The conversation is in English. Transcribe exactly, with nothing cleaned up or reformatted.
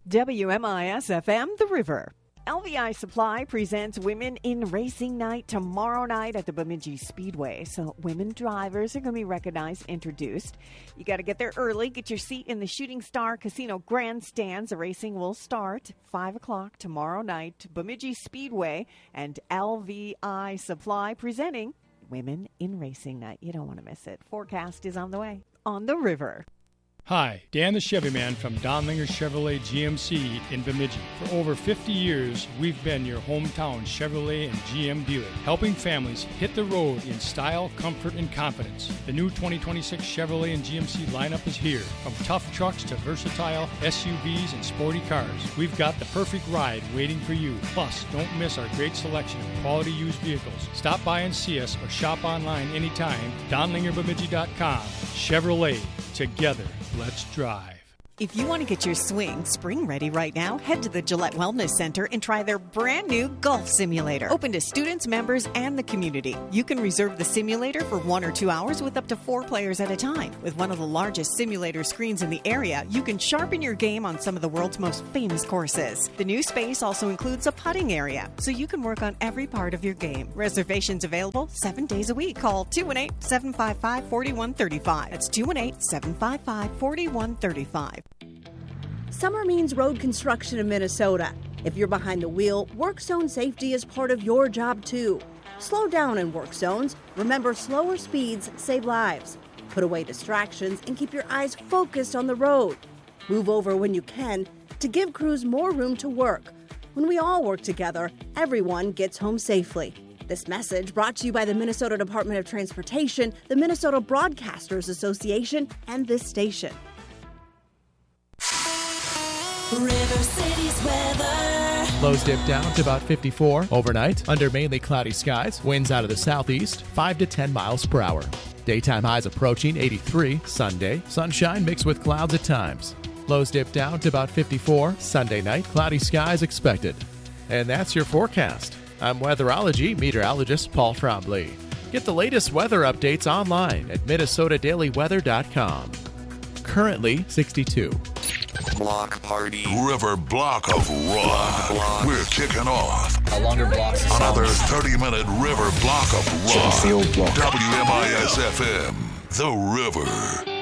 W M I S F M, The River. L V I Supply presents Women in Racing Night tomorrow night at the Bemidji Speedway. So women drivers are going to be recognized, introduced. You got to get there early. Get your seat in the Shooting Star Casino grandstands. The racing will start five o'clock tomorrow night. Bemidji Speedway and L V I Supply presenting Women in Racing Night. You don't want to miss it. Forecast is on the way on The River. Hi, Dan the Chevy Man from Donlinger Chevrolet G M C in Bemidji. For over fifty years, we've been your hometown Chevrolet and G M dealer, helping families hit the road in style, comfort, and confidence. The new twenty twenty-six Chevrolet and G M C lineup is here. From tough trucks to versatile S U Vs and sporty cars, we've got the perfect ride waiting for you. Plus, don't miss our great selection of quality used vehicles. Stop by and see us or shop online anytime. Donlinger Bemidji dot com. Chevrolet. Together, let's drive. If you want to get your swing spring ready right now, head to the Gillette Wellness Center and try their brand new golf simulator. Open to students, members, and the community. You can reserve the simulator for one or two hours with up to four players at a time. With one of the largest simulator screens in the area, you can sharpen your game on some of the world's most famous courses. The new space also includes a putting area, so you can work on every part of your game. Reservations available seven days a week. Call two one eight, seven five five, four one three five. That's two one eight, seven five five, four one three five. Summer means road construction in Minnesota. If you're behind the wheel, work zone safety is part of your job too. Slow down in work zones. Remember, slower speeds save lives. Put away distractions and keep your eyes focused on the road. Move over when you can to give crews more room to work. When we all work together, everyone gets home safely. This message brought to you by the Minnesota Department of Transportation, the Minnesota Broadcasters Association, and this station. River City's weather. Lows dip down to about fifty-four overnight under mainly cloudy skies. Winds out of the southeast, five to ten miles per hour. Daytime highs approaching eighty-three Sunday. Sunshine mixed with clouds at times. Lows dip down to about fifty-four Sunday night. Cloudy skies expected. And that's your forecast. I'm weatherology meteorologist Paul Trombley. Get the latest weather updates online at Minnesota Daily Weather dot com. Currently sixty-two. Block party. River block of rock. Block. We're kicking off. A longer block. Another thirty-minute river block of rock. Field block. W M I S F M. The River.